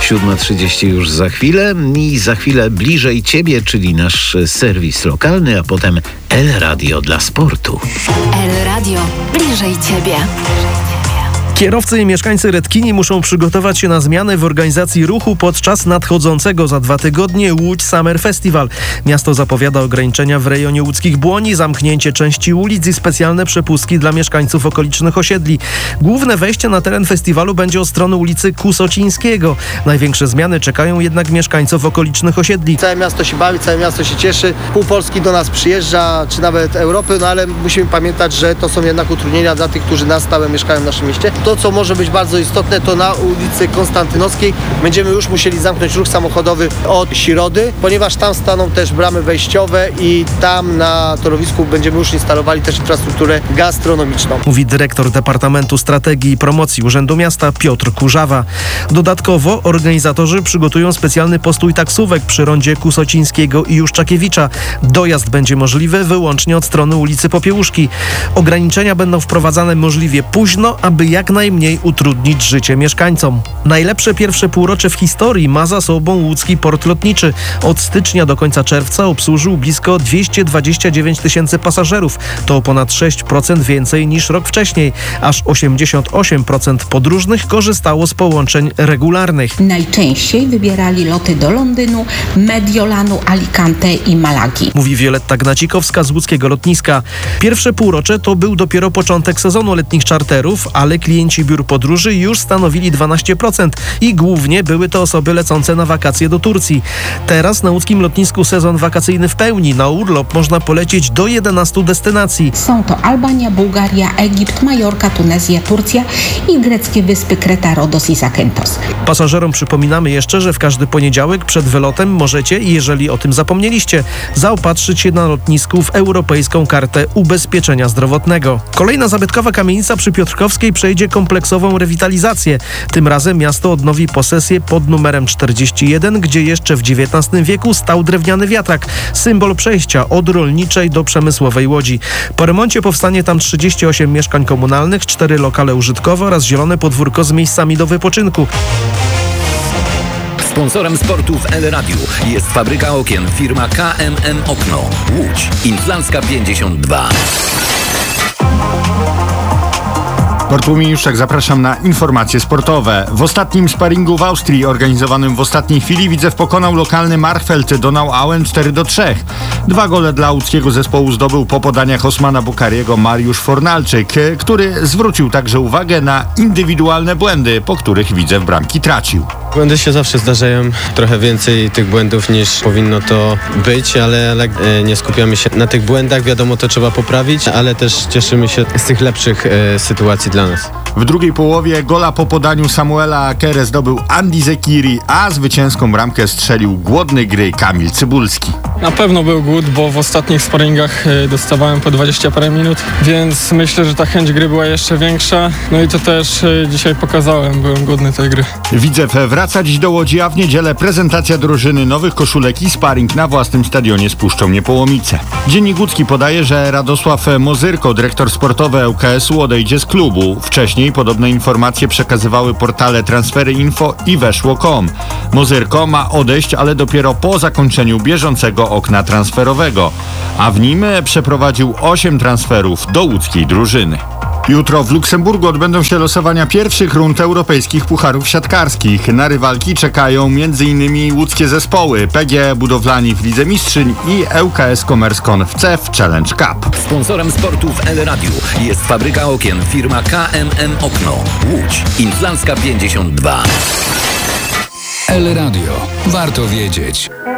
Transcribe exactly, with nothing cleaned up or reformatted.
siódma trzydzieści już za chwilę i za chwilę bliżej Ciebie, czyli nasz serwis lokalny, a potem El Radio dla sportu. El Radio bliżej Ciebie. Kierowcy i mieszkańcy Redkini muszą przygotować się na zmiany w organizacji ruchu podczas nadchodzącego za dwa tygodnie Łódź Summer Festival. Miasto zapowiada ograniczenia w rejonie łódzkich Błoni, zamknięcie części ulic i specjalne przepustki dla mieszkańców okolicznych osiedli. Główne wejście na teren festiwalu będzie od strony ulicy Kusocińskiego. Największe zmiany czekają jednak mieszkańców okolicznych osiedli. Całe miasto się bawi, całe miasto się cieszy. Pół Polski do nas przyjeżdża, czy nawet Europy, no ale musimy pamiętać, że to są jednak utrudnienia dla tych, którzy na stałe mieszkają w naszym mieście. To, co może być bardzo istotne, to na ulicy Konstantynowskiej będziemy już musieli zamknąć ruch samochodowy od środy, ponieważ tam staną też bramy wejściowe i tam na torowisku będziemy już instalowali też infrastrukturę gastronomiczną. Mówi dyrektor Departamentu Strategii i Promocji Urzędu Miasta Piotr Kurzawa. Dodatkowo organizatorzy przygotują specjalny postój taksówek przy rondzie Kusocińskiego i Juszczakiewicza. Dojazd będzie możliwy wyłącznie od strony ulicy Popiełuszki. Ograniczenia będą wprowadzane możliwie późno, aby jak najmniej utrudnić życie mieszkańcom. Najlepsze pierwsze półrocze w historii ma za sobą łódzki port lotniczy. Od stycznia do końca czerwca obsłużył blisko dwieście dwadzieścia dziewięć tysięcy pasażerów. To ponad sześć procent więcej niż rok wcześniej. Aż osiemdziesiąt osiem procent podróżnych korzystało z połączeń regularnych. Najczęściej wybierali loty do Londynu, Mediolanu, Alicante i Malagi. Mówi Wioletta Gnacikowska z łódzkiego lotniska. Pierwsze półrocze to był dopiero początek sezonu letnich czarterów, ale klienci biur podróży już stanowili dwanaście procent i głównie były to osoby lecące na wakacje do Turcji. Teraz na łódzkim lotnisku sezon wakacyjny w pełni. Na urlop można polecieć do jedenastu destynacji. Są to Albania, Bułgaria, Egipt, Majorka, Tunezja, Turcja i greckie wyspy Kreta, Rodos i Zakynthos. Pasażerom przypominamy jeszcze, że w każdy poniedziałek przed wylotem możecie, jeżeli o tym zapomnieliście, zaopatrzyć się na lotnisku w europejską kartę ubezpieczenia zdrowotnego. Kolejna zabytkowa kamienica przy Piotrkowskiej przejdzie kompleksową rewitalizację. Tym razem miasto odnowi posesję pod numerem czterdzieści jeden, gdzie jeszcze w dziewiętnastym wieku stał drewniany wiatrak, symbol przejścia od rolniczej do przemysłowej Łodzi. Po remoncie powstanie tam trzydzieści osiem mieszkań komunalnych, cztery lokale użytkowe oraz zielone podwórko z miejscami do wypoczynku. Sponsorem sportu w El Radiu jest fabryka okien firma K M M Okno. Łódź. Inflancka pięćdziesiąt dwa. Bartłomiej Juszczak, zapraszam na informacje sportowe. W ostatnim sparingu w Austrii, organizowanym w ostatniej chwili, Widzew pokonał lokalny Marfeld Donau Auen cztery do trzech. Dwa gole dla łódzkiego zespołu zdobył po podaniach Osmana Bukariego Mariusz Fornalczyk, który zwrócił także uwagę na indywidualne błędy, po których Widzew bramki tracił. Błędy się zawsze zdarzają, trochę więcej tych błędów niż powinno to być, ale, ale nie skupiamy się na tych błędach, wiadomo, to trzeba poprawić, ale też cieszymy się z tych lepszych e, sytuacji dla nas. W drugiej połowie gola po podaniu Samuela Akere zdobył Andy Zekiri, a zwycięską bramkę strzelił głodny gry Kamil Cybulski. Na pewno był głód, bo w ostatnich sparingach dostawałem po dwadzieścia parę minut, więc myślę, że ta chęć gry była jeszcze większa. No i to też dzisiaj pokazałem, byłem głodny tej gry. Widzew wraca dziś do Łodzi, a w niedzielę prezentacja drużyny, nowych koszulek i sparing na własnym stadionie z Puszczą Niepołomice. Dziennik Łódzki podaje, że Radosław Mozyrko, dyrektor sportowy L K S u, odejdzie z klubu. Wcześniej podobne informacje przekazywały portale Transfery Info i Weszło kropka com. Mozyrko ma odejść, ale dopiero po zakończeniu bieżącego okna transferowego, a w nim przeprowadził osiem transferów do łódzkiej drużyny. Jutro w Luksemburgu odbędą się losowania pierwszych rund europejskich pucharów siatkarskich. Na rywalki czekają m.in. łódzkie zespoły P G E Budowlani w Lidze Mistrzyń i L K S Commerzone w C E F Challenge Cup. Sponsorem sportu w El Radiu jest fabryka okien firma K M M Okno. Łódź. Inflancka pięćdziesiąt dwa. El Radio. Warto wiedzieć.